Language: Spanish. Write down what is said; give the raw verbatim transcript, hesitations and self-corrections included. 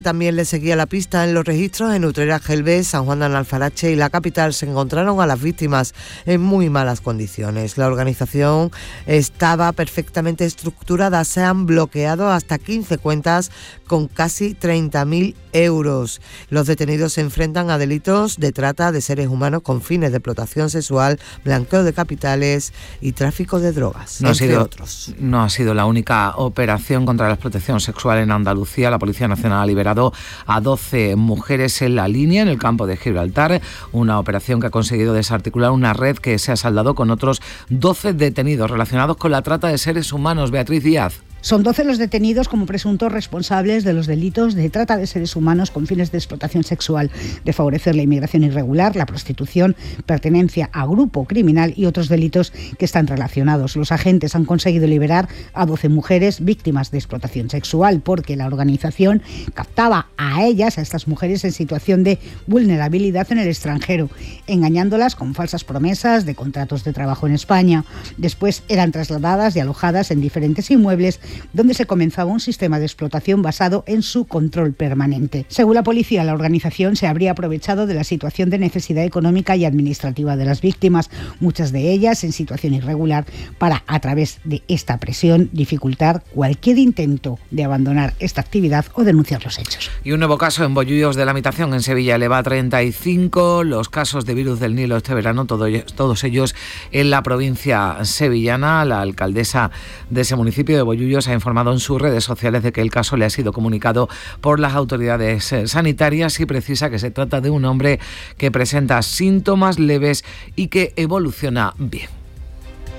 También le seguía la pista en los registros en Utrera, Gelbés, San Juan de Alfarache y la capital. Se encontraron a las víctimas en muy malas condiciones. La organización estaba perfectamente estructurada. Se han bloqueado hasta quince cuentas con casi treinta mil euros. Los detenidos se enfrentan a delitos de trata de seres humanos con fines de explotación sexual, blanqueo de capitales y tráfico de drogas, no entre ha sido, otros. No ha sido la única operación contra la explotación sexual en Andalucía. La Policía Nacional ha liberado a doce mujeres en la línea en el campo de Gibraltar, una operación que ha conseguido desarticular una red que se ha saldado con otros doce detenidos relacionados con la trata de seres humanos. Beatriz Díaz. Son doce los detenidos como presuntos responsables de los delitos de trata de seres humanos con fines de explotación sexual, de favorecer la inmigración irregular, la prostitución, pertenencia a grupo criminal y otros delitos que están relacionados. Los agentes han conseguido liberar a doce mujeres víctimas de explotación sexual porque la organización captaba a ellas, a estas mujeres, en situación de vulnerabilidad en el extranjero, engañándolas con falsas promesas de contratos de trabajo en España. Después eran trasladadas y alojadas en diferentes inmuebles donde se comenzaba un sistema de explotación basado en su control permanente. Según la policía, la organización se habría aprovechado de la situación de necesidad económica y administrativa de las víctimas, muchas de ellas en situación irregular, para, a través de esta presión, dificultar cualquier intento de abandonar esta actividad o denunciar los hechos. Y un nuevo caso en Bollullos de la Habitación, en Sevilla, eleva a treinta y cinco los casos de virus del Nilo este verano, todo, todos ellos en la provincia sevillana. La alcaldesa de ese municipio de Bollullos ha informado en sus redes sociales de que el caso le ha sido comunicado por las autoridades sanitarias y precisa que se trata de un hombre que presenta síntomas leves y que evoluciona bien.